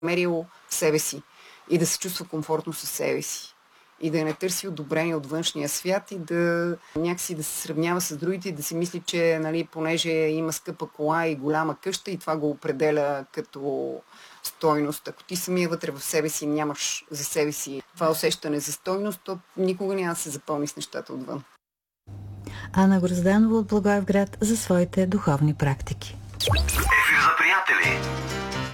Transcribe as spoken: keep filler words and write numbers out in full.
намерил себе си и да се чувства комфортно със себе си. И да не търси одобрение от външния свят и да някакси да се сравнява с другите и да си мисли, че нали, понеже има скъпа кола и голяма къща и това го определя като стойност. Ако ти самия вътре в себе си нямаш за себе си това усещане за стойност, то никога няма да се запълни с нещата отвън. Ана Грозданова от Благоевград за своите духовни практики. Ефир за приятели.